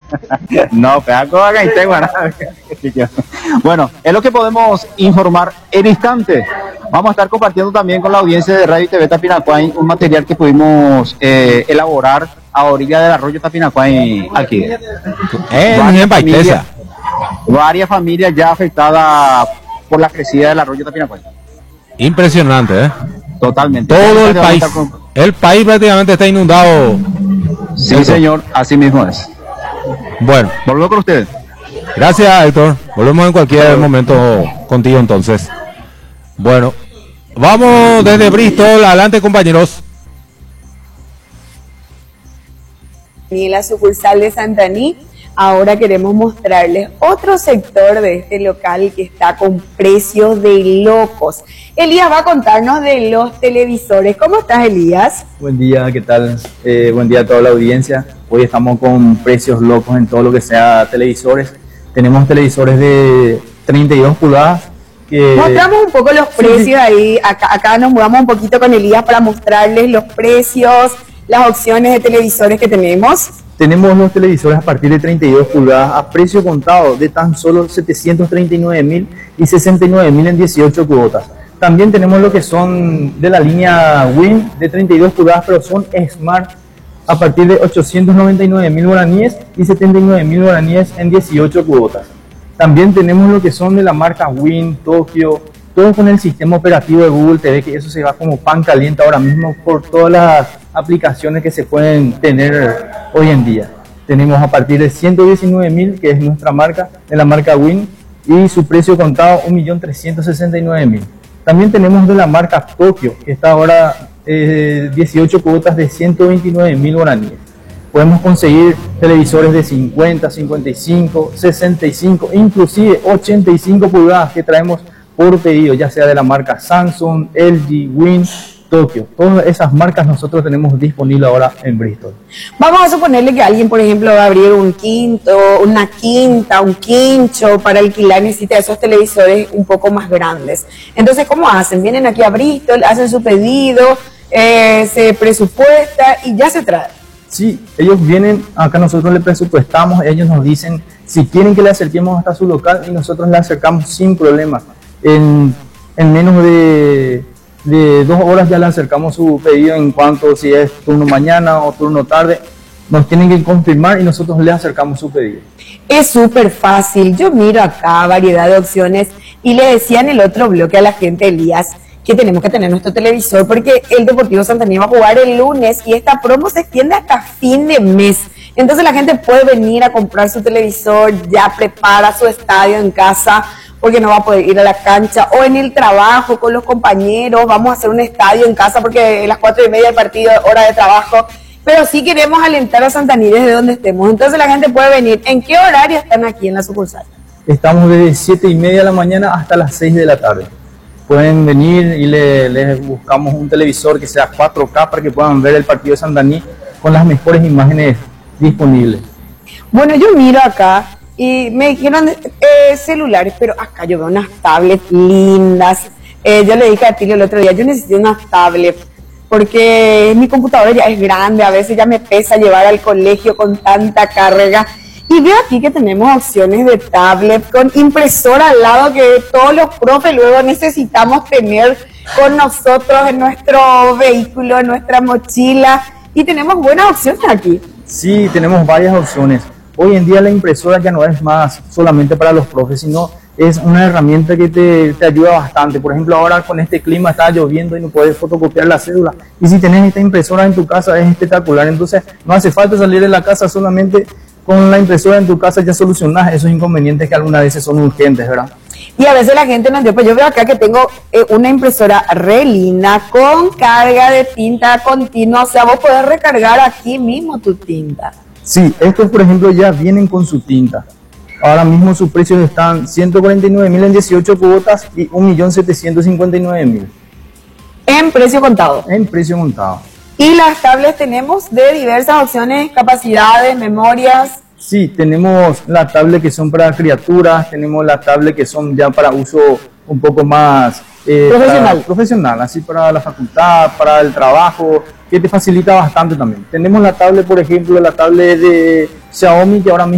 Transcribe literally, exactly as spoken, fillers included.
No, pedaco acá y te bueno. Bueno, es lo que podemos informar en instante. Vamos a estar compartiendo también con la audiencia de Radio y T V Tapinacuay un material que pudimos eh, elaborar a orilla del arroyo Tapinacuay aquí. Eh, varias, familias, varias familias ya afectadas por la crecida del arroyo Tapinacuay. Impresionante, ¿eh? Totalmente. Todo el país, con... el país prácticamente está inundado. Sí, Héctor. Señor, así mismo es. Bueno, volvemos con ustedes. Gracias, Héctor. Volvemos en cualquier Hello. momento contigo entonces. Bueno, vamos desde Bristol, adelante compañeros. Y en la sucursal de Santaní, ahora queremos mostrarles otro sector de este local que está con precios de locos. Elías va a contarnos de los televisores. ¿Cómo estás, Elías? Buen día, ¿qué tal? Eh, buen día a toda la audiencia. Hoy estamos con precios locos en todo lo que sea televisores. Tenemos televisores de treinta y dos pulgadas. Que... Mostramos un poco los precios sí, sí. ahí. Acá, acá nos mudamos un poquito con Elías para mostrarles los precios, las opciones de televisores que tenemos. Tenemos los televisores a partir de treinta y dos pulgadas a precio contado de tan solo setecientos treinta y nueve mil y sesenta y nueve mil en dieciocho cuotas. También tenemos lo que son de la línea Win de treinta y dos pulgadas, pero son Smart a partir de ochocientos noventa y nueve mil guaraníes y setenta y nueve mil guaraníes en dieciocho cuotas. También tenemos lo que son de la marca Win, Tokio, todo con el sistema operativo de Google T V, que eso se va como pan caliente ahora mismo por todas las aplicaciones que se pueden tener hoy en día. Tenemos a partir de ciento diecinueve mil, que es nuestra marca, de la marca Win, y su precio contado un millón trescientos sesenta y nueve mil. También tenemos de la marca Tokio, que está ahora eh, dieciocho cuotas de ciento veintinueve mil guaraníes. Podemos conseguir televisores de cincuenta, cincuenta y cinco, sesenta y cinco, inclusive ochenta y cinco pulgadas que traemos por pedido, ya sea de la marca Samsung, L G, Win, Tokio. Todas esas marcas nosotros tenemos disponible ahora en Bristol. Vamos a suponerle que alguien, por ejemplo, va a abrir un quinto, una quinta, un quincho para alquilar, necesita esos televisores un poco más grandes. Entonces, ¿cómo hacen? Vienen aquí a Bristol, hacen su pedido, eh, se presupuesta y ya se trae. Sí, ellos vienen, acá nosotros les presupuestamos, ellos nos dicen si quieren que le acerquemos hasta su local y nosotros le acercamos sin problema. En, en menos de, de dos horas ya le acercamos su pedido en cuanto si es turno mañana o turno tarde. Nos tienen que confirmar y nosotros le acercamos su pedido. Es súper fácil. Yo miro acá variedad de opciones y le decía en el otro bloque a la gente, Elías, que tenemos que tener nuestro televisor porque el Deportivo Santaní va a jugar el lunes y esta promo se extiende hasta fin de mes. Entonces la gente puede venir a comprar su televisor, ya prepara su estadio en casa porque no va a poder ir a la cancha o en el trabajo con los compañeros. Vamos a hacer un estadio en casa porque a las cuatro y media del partido, hora de trabajo. Pero sí queremos alentar a Santaní desde donde estemos. Entonces la gente puede venir. ¿En qué horario están aquí en la sucursal? Estamos desde siete y media de la mañana hasta las seis de la tarde. Pueden venir y les le buscamos un televisor que sea cuatro K para que puedan ver el partido de Santaní con las mejores imágenes disponibles. Bueno, yo miro acá y me dijeron eh, celulares, pero acá yo veo unas tablets lindas. Eh, yo le dije a Tilio el otro día, yo necesito unas tablets porque mi computadora ya es grande, a veces ya me pesa llevar al colegio con tanta carga. Y veo aquí que tenemos opciones de tablet con impresora al lado que todos los profes luego necesitamos tener con nosotros en nuestro vehículo, en nuestra mochila. Y tenemos buenas opciones aquí. Sí, tenemos varias opciones. Hoy en día la impresora ya no es más solamente para los profes, sino es una herramienta que te, te ayuda bastante. Por ejemplo, ahora con este clima está lloviendo y no puedes fotocopiar la cédula. Y si tenés esta impresora en tu casa es espectacular. Entonces no hace falta salir de la casa, solamente con la impresora en tu casa ya solucionás esos inconvenientes que algunas veces son urgentes, ¿verdad? Y a veces la gente nos dice, pues yo veo acá que tengo eh, una impresora re linda con carga de tinta continua, o sea, vos podés recargar aquí mismo tu tinta. Sí, estos por ejemplo ya vienen con su tinta. Ahora mismo sus precios están ciento cuarenta y nueve mil en dieciocho cuotas y un millón setecientos cincuenta y nueve mil. En precio contado. En precio contado. Y las tablets tenemos de diversas opciones, capacidades, memorias. Sí, tenemos las tablets que son para criaturas, tenemos las tablets que son ya para uso un poco más eh, profesional. Para, profesional, así para la facultad, para el trabajo, que te facilita bastante también. Tenemos la tablet, por ejemplo, la tablet de Xiaomi, que ahora mismo